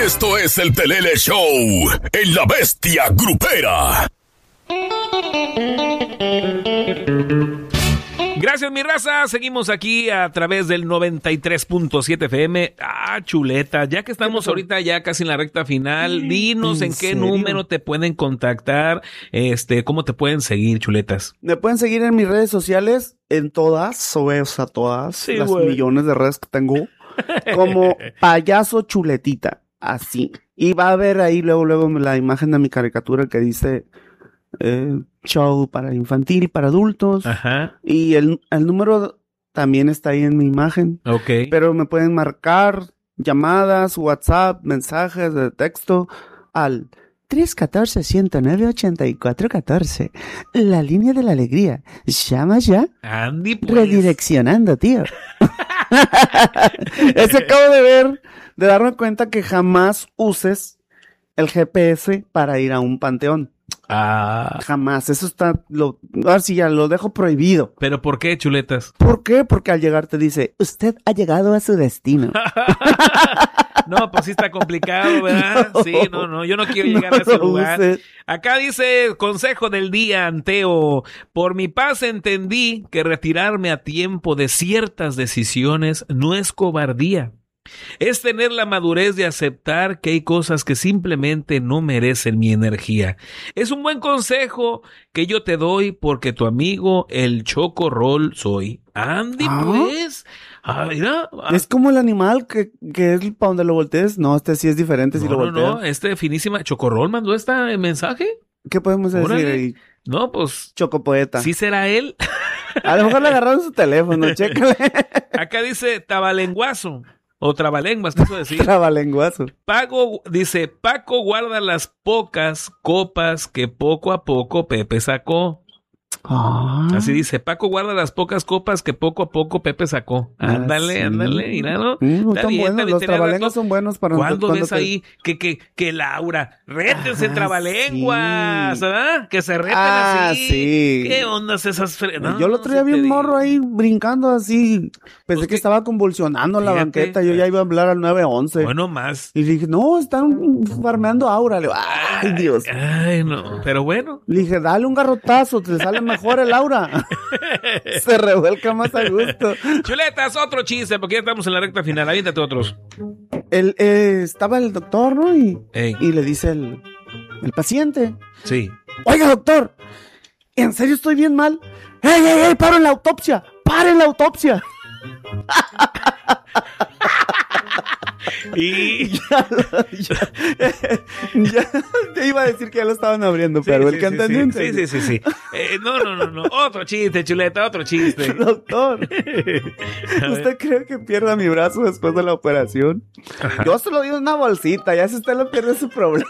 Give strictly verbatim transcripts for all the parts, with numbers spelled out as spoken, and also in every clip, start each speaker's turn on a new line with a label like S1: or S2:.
S1: Esto es el Telele Show en La Bestia Grupera.
S2: Gracias, mi raza. Seguimos aquí a través del noventa y tres punto siete F M. Ah, chuleta. Ya que estamos ahorita ya casi en la recta final, dinos en, en qué serio? número te pueden contactar, este, cómo te pueden seguir, chuletas.
S3: Me pueden seguir en mis redes sociales, en todas, o sea, todas, sí, las wey. millones de redes que tengo, como Payaso Chuletita, así. Y va a ver ahí luego, luego la imagen de mi caricatura que dice... Eh, show para infantil, para adultos.
S2: Ajá.
S3: Y el, el número también está ahí en mi imagen.
S2: Ok.
S3: Pero me pueden marcar llamadas, WhatsApp, mensajes de texto al tres uno cuatro, uno cero nueve, ocho cuatro uno cuatro. La línea de la alegría. Llama ya.
S2: Andy, pues.
S3: Redireccionando, tío. Es que acabo de ver, de darme cuenta que jamás uses el G P S para ir a un panteón.
S2: Ah.
S3: Jamás, eso está, lo, ahora sí ya lo dejo prohibido.
S2: ¿Pero por qué, chuletas?
S3: ¿Por qué? Porque al llegar te dice, usted ha llegado a su destino.
S2: No, pues sí está complicado, ¿verdad? No, sí, no, no, yo no quiero llegar no a ese lugar. Uses. Acá dice, consejo del día, Anteo. Por mi paz entendí que retirarme a tiempo de ciertas decisiones no es cobardía. Es tener la madurez de aceptar que hay cosas que simplemente no merecen mi energía. Es un buen consejo que yo te doy porque tu amigo el Chocorrol soy. Andy, ¿Ah? pues. Ah, mira.
S3: Es como el animal que, que es para donde lo voltees. No, este sí es diferente
S2: no,
S3: si lo
S2: no,
S3: volteas.
S2: No, este finísima. ¿Chocorrol mandó este mensaje?
S3: ¿Qué podemos decir
S2: Órale.
S3: ahí?
S2: No, pues.
S3: Chocopoeta.
S2: ¿Sí será él?
S3: A lo mejor le agarraron su teléfono, chécale.
S2: Acá dice tabalenguazo. O trabalenguas, quiso decir.
S3: Trabalenguazo.
S2: Pago, dice, Paco guarda las pocas copas que poco a poco Pepe sacó.
S3: Ah.
S2: Así dice, Paco guarda las pocas copas que poco a poco Pepe sacó. Ándale, ah, sí. ándale, míralo.
S3: Mm, está bien, buenos, está los trabalenguas son buenos para...
S2: ¿Cuándo ves te... ahí que, que, que Laura, rétense en trabalenguas, sí. ¿verdad? Que se reten
S3: ah,
S2: así.
S3: Sí.
S2: ¿Qué ondas esas? Fre...
S3: No, yo lo traía bien morro ahí, brincando así. Pensé que, que estaba convulsionando en la banqueta. Yo ya iba a hablar al nueve once.
S2: Bueno, más.
S3: Y dije, no, están farmeando Aura. Le digo, ay, Dios.
S2: Ay, no, pero bueno.
S3: Le dije, dale un garrotazo, te sale mejor el Aura. Se revuelca más a gusto.
S2: Chuletas, otro chiste, porque ya estamos en la recta final. Aviéntate otros.
S3: El, eh, estaba el doctor, ¿no? Y,
S2: Ey.
S3: y le dice el, el paciente.
S2: Sí.
S3: Oiga, doctor, ¿en serio estoy bien mal? ¡Ey, ey, ey! ¡Paren la autopsia! ¡Paren la autopsia!
S2: Y
S3: ya, ya, ya te iba a decir que ya lo estaban abriendo, sí, pero sí, el que
S2: sí,
S3: entendió
S2: sí, sí, sí, sí. Eh, no, no, no, no. Otro chiste, chuleta, otro chiste.
S3: Doctor, ¿usted cree que pierda mi brazo después de la operación? Ajá. Yo se lo di en una bolsita, ya si usted lo pierde es su problema.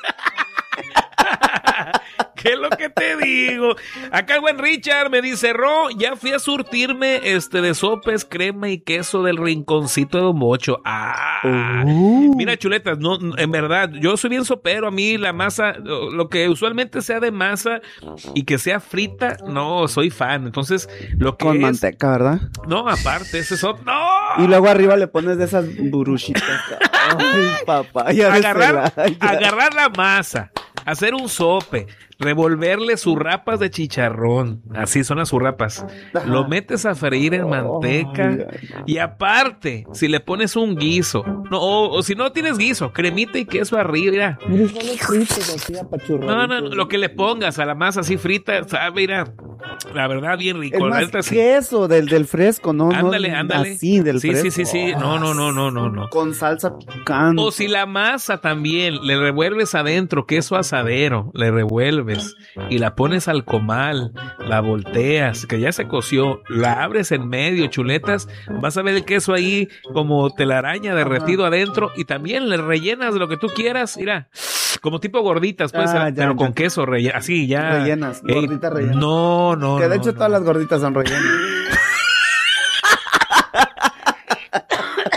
S2: ¿Qué es lo que te digo? Acá el buen Richard me dice, Ro, ya fui a surtirme este de sopes, crema y queso del rinconcito de Don Bocho. Ah, uh. Mira, chuletas, no, en verdad, yo soy bien sopero. A mí la masa, lo que usualmente sea de masa y que sea frita, no, soy fan. Entonces, lo que
S3: con
S2: es...
S3: manteca, ¿verdad?
S2: No, aparte, ese sop... ¡No!
S3: Y luego arriba le pones de esas buruchitas. Ay, papá. Ya
S2: agarrar, agarrar la masa, hacer un sope, revolverle surrapas de chicharrón. Así son las surrapas. Ajá. Lo metes a freír en manteca. Oh, ay, ay. Y aparte, si le pones un guiso, no, o, o si no tienes guiso, cremita y queso arriba, mira. No, no, no, lo que le pongas a la masa así frita, sabe, mira. La verdad, bien rico.
S3: Es más,
S2: sí.
S3: queso del, del fresco, ¿no?
S2: Ándale,
S3: no,
S2: ándale.
S3: Así, del
S2: sí,
S3: fresco.
S2: Sí, sí, sí, sí. No, no, no, no, no, no.
S3: Con salsa picante.
S2: O si la masa también le revuelves adentro, queso asadero, le revuelves y la pones al comal, la volteas, que ya se coció, la abres en medio, chuletas, vas a ver el queso ahí como telaraña derretido Ajá. adentro y también le rellenas de lo que tú quieras, mira. Como tipo gorditas, pues, ah, pero ya, con ya. queso relleno, así ya.
S3: Rellenas,
S2: eh,
S3: gorditas rellenas.
S2: No, no,
S3: Que de
S2: no,
S3: hecho
S2: no.
S3: todas las gorditas son rellenas.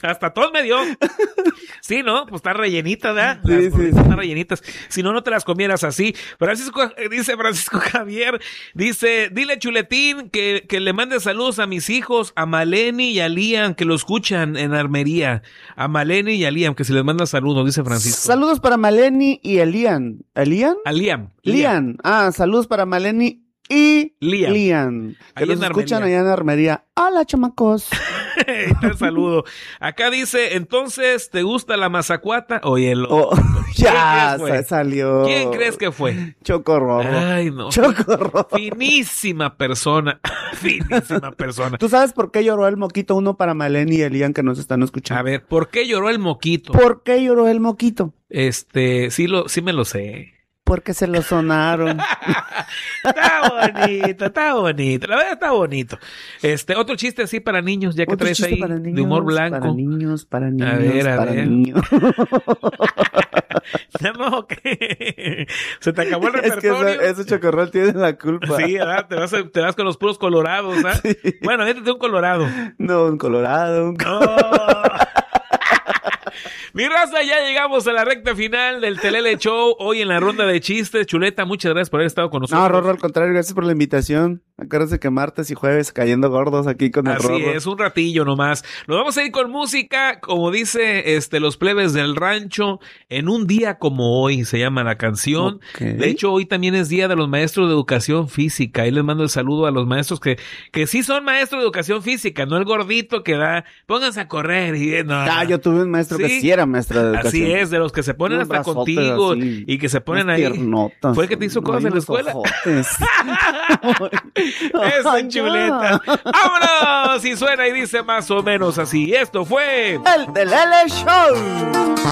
S2: Hasta tos me dio. Sí, ¿no? Pues están rellenitas, ¿verdad?
S3: Sí,
S2: las
S3: sí, sí.
S2: están rellenitas. Si no, no te las comieras así. Francisco, dice Francisco Javier, dice, dile Chuletín que, que le mande saludos a mis hijos, a Maleni y a Liam, que lo escuchan en Armería. A Maleni y a Liam, que se les manda saludos, dice Francisco.
S3: Saludos para Maleni y Elian. ¿Elian?
S2: A Liam.
S3: Liam. Ah, saludos para Maleni y
S2: Liam.
S3: Liam. Que
S2: Ahí
S3: los
S2: en
S3: escuchan
S2: Armería.
S3: allá en Armería. Hola, chamacos.
S2: Un saludo. Acá dice, entonces, ¿te gusta la mazacuata? Oye, lo...
S3: Oh, ya
S2: ¿Quién crees
S3: sa- salió.
S2: ¿Quién crees que fue?
S3: Chocorrobo.
S2: Ay, no.
S3: Chocorrobo.
S2: Finísima persona. Finísima persona.
S3: ¿Tú sabes por qué lloró el moquito? Uno para Maleni y Elian que nos están escuchando.
S2: A ver, ¿por qué lloró el moquito?
S3: ¿Por qué lloró el moquito?
S2: Este, sí lo, sí me lo sé.
S3: Porque se lo sonaron.
S2: Está bonito, está bonito. La verdad está bonito. Este, otro chiste así para niños, ya que
S3: Otro
S2: traes
S3: chiste
S2: ahí
S3: para niños,
S2: de humor blanco.
S3: Para niños, para niños,
S2: A ver, a
S3: para
S2: ver.
S3: niños.
S2: No, ¿qué? Se te acabó el
S3: Es que
S2: repertorio.
S3: ese, ese chocorrol tiene la culpa.
S2: Sí, ¿verdad? Te vas, a- te vas con los puros colorados, ¿ah?
S3: Sí.
S2: Bueno, métete un colorado.
S3: No, un colorado, un
S2: No. Mi raza, ya llegamos a la recta final del Telele Show. Hoy en la ronda de chistes. Chuleta, muchas gracias por haber estado con nosotros.
S3: No, Rorro, al contrario, gracias por la invitación. Acuérdense que martes y jueves cayendo gordos aquí con el
S2: Así
S3: Rorro.
S2: es, un ratillo nomás. Nos vamos a ir con música, como dice este los plebes del rancho, en un día como hoy, se llama la canción.
S3: Ok.
S2: De hecho, hoy también es día de los maestros de educación física. Ahí les mando el saludo a los maestros que, que sí son maestros de educación física, no el gordito que da, pónganse a correr. Y, no,
S3: Ah,
S2: no.
S3: yo tuve un maestro que
S2: Sí.
S3: sí era maestro de educación.
S2: Así es, de los que se ponen
S3: Unos
S2: hasta
S3: brazotes
S2: contigo
S3: así,
S2: y que se ponen
S3: unas
S2: ahí.
S3: piernotas.
S2: ¿Fue el que te hizo cosas
S3: Ay,
S2: en la
S3: unos
S2: escuela?
S3: ojotes.
S2: Eso,
S3: Ay,
S2: chuleta.
S3: ya.
S2: ¡Vámonos! Y suena y dice más o menos así. Esto fue...
S3: El del L Show.